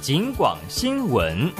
警广新闻。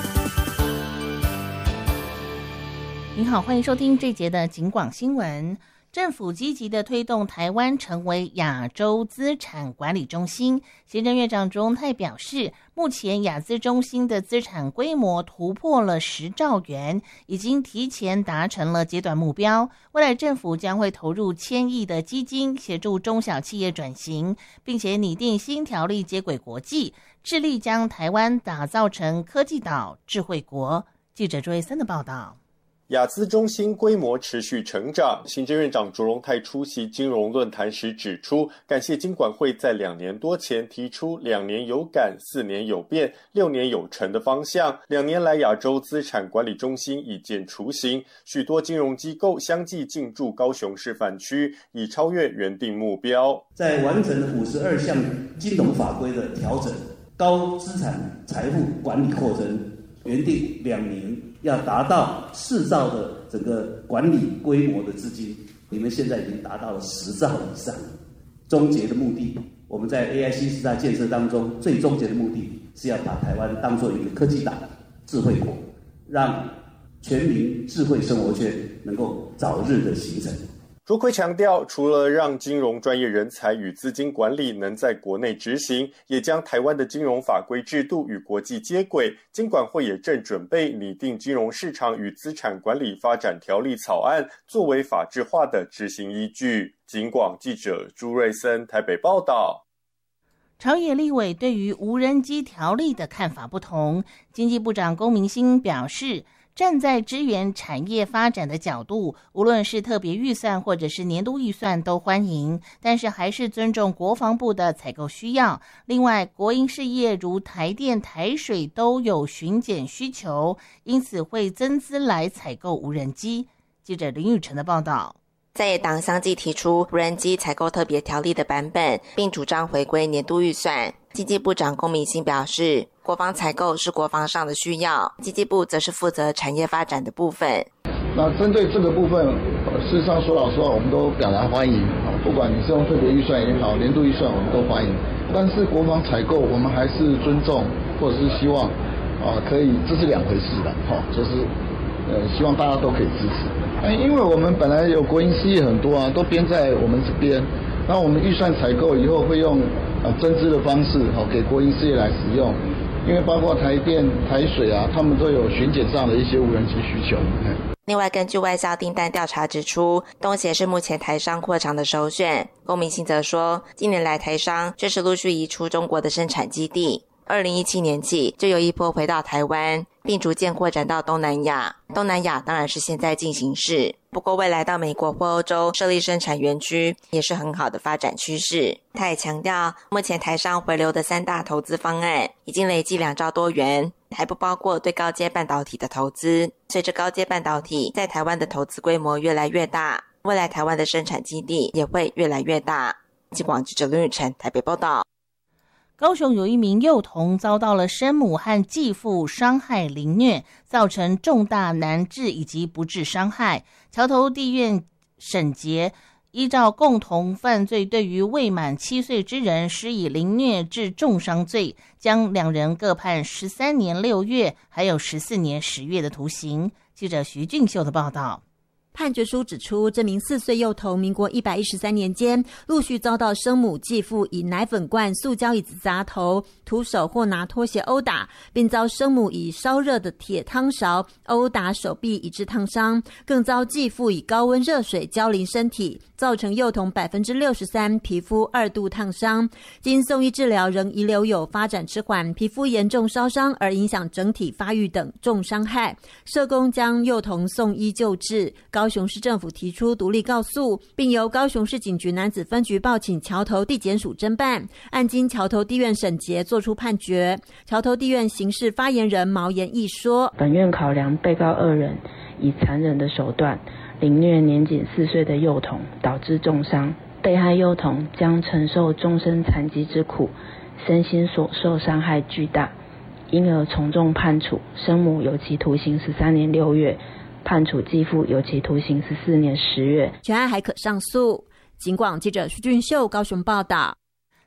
您好，欢迎收听这节的警广新闻。政府积极地推动台湾成为亚洲资产管理中心。行政院长卓荣泰表示，目前亚资中心的资产规模突破了10兆元，已经提前达成了阶段目标。未来政府将会投入1000亿的基金，协助中小企业转型，并且拟定新条例接轨国际，致力将台湾打造成科技岛、智慧国。记者周一森的报道。 亚资中心规模持续成长，行政院长卓荣泰出席金融论坛时指出，感谢金管会在2年多前提出2年有感、4年有变、6年有成的方向。2年来，亚洲资产管理中心已见雏形，许多金融机构相继进驻高雄示范区，已超越原定目标。 在完成52项金融法规的调整，高资产财富管理扩增，原定2年要达到4兆的整个管理规模的资金，你们现在已经达到了10兆以上。终结的目的，我们在 AI 新时代建设当中，最终结的目的是要把台湾当作一个科技岛、智慧国，让全民智慧生活圈能够早日的形成。 卓奎强调，除了让金融专业人才与资金管理能在国内执行，也将台湾的金融法规制度与国际接轨。金管会也正准备拟定金融市场与资产管理发展条例草案，作为法制化的执行依据。警广记者朱瑞森台北报道。 朝野立委对于无人机条例的看法不同，经济部长龚明鑫表示，站在支援产业发展的角度，无论是特别预算或者是年度预算都欢迎，但是还是尊重国防部的采购需要。另外，国营事业如台电、台水都有巡检需求，因此会增资来采购无人机。记者林宇晨的报道。 在野党相继提出无人机采购特别条例的版本，并主张回归年度预算。经济部长龚明鑫表示，国防采购是国防上的需要，经济部则是负责产业发展的部分。 那针对这个部分，事实上说老实话，我们都表达欢迎，不管你是用特别预算也好，年度预算我们都欢迎。但是国防采购，我们还是尊重，或者是希望可以，这是2回事的，就是希望大家都可以支持。因为我们本来有国营事业很多啊，都编在我们这边，然后我们预算采购以后会用增资的方式给国营事业来使用，因为包括台电、台水啊，他们都有巡检上的一些无人机需求。 另外，根据外销订单调查指出，东协是目前台商扩厂的首选。龚明鑫则说，近年来台商确实陆续移出中国的生产基地，2017年起就有一波回到台湾，并逐渐扩展到东南亚。东南亚当然是现在进行式，不过未来到美国或欧洲设立生产园区也是很好的发展趋势。他也强调，目前台商回流的3大投资方案已经累计2兆多元，还不包括对高阶半导体的投资。随着高阶半导体在台湾的投资规模越来越大，未来台湾的生产基地也会越来越大。警广记者林宇晨台北报道。 高雄有一名幼童遭到了生母和继父伤害凌虐，造成重大难治以及不治伤害。桥头地院审结依照共同犯罪对于未满7岁之人施以凌虐致重伤罪，将2人各判13年6月还有14年10月的徒刑。记者徐俊秀的报道。 判决书指出，这名4岁幼童民国113年间陆续遭到生母继父以奶粉罐、塑胶椅子砸头、徒手或拿拖鞋殴打，并遭生母以烧热的铁汤勺殴打手臂以致烫伤，更遭继父以高温热水浇淋身体，造成幼童63%皮肤2度烫伤。经送医治疗，仍遗留有发展迟缓、皮肤严重烧伤而影响整体发育等重伤害。社工将幼童送医救治。高雄市政府提出独立告诉，并由高雄市警局男子分局报请桥头地检署侦办，案经桥头地院审结作出判决。桥头地院刑事发言人毛延义说， 本院考量被告2人以残忍的手段凌虐年仅4岁的幼童，导致重伤，被害幼童将承受终身残疾之苦，身心所受伤害巨大，因而从重判处生母有期徒刑13年6月，判处继父有期徒刑14年10月。 全案还可上诉。警广记者徐俊秀高雄报道。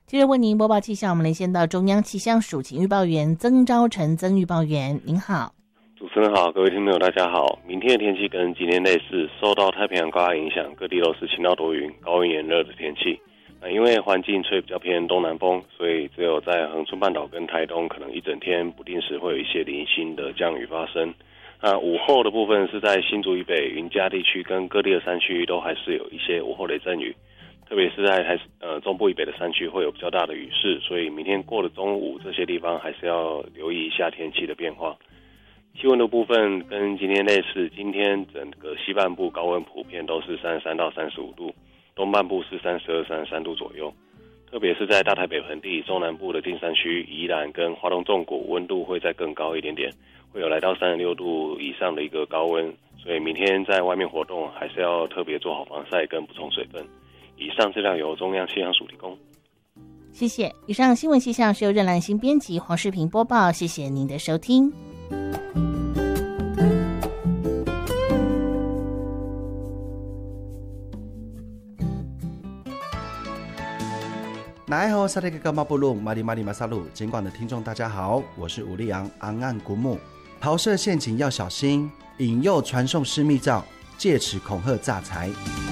接着为您播报气象，我们连线到中央气象署情预报员曾昭成曾预报员，您好。 主持人好，各位听众朋友大家好。明天的天气跟今天类似，受到太平洋高压影响，各地都是晴到多云、高温炎热的天气。因为环境吹比较偏东南风，所以只有在恒春半岛跟台东可能一整天不定时会有一些零星的降雨发生。午后的部分是在新竹以北、云嘉地区跟各地的山区都还是有一些午后雷阵雨。特别是在中部以北的山区会有比较大的雨势，所以明天过了中午，这些地方还是要留意一下天气的变化。气温的部分跟今天类似，今天整个西半部高温普遍都是33到35度，东半部是32、33度左右。特别是在大台北盆地、中南部的金山区、宜兰跟花东纵谷，温度会再更高一点点，会有来到36度以上的一个高温，所以明天在外面活动还是要特别做好防晒跟补充水分。以上资料由中央气象署提供。 谢谢。以上新闻气象是由任兰心编辑，黄世平播报。谢谢您的收听。 那好，萨利格伽马布鲁马里马里马萨鲁，尽管的听众大家好，我是吴立昂昂岸古木。桃色陷阱要小心，引诱传送私密照，借此恐吓诈财。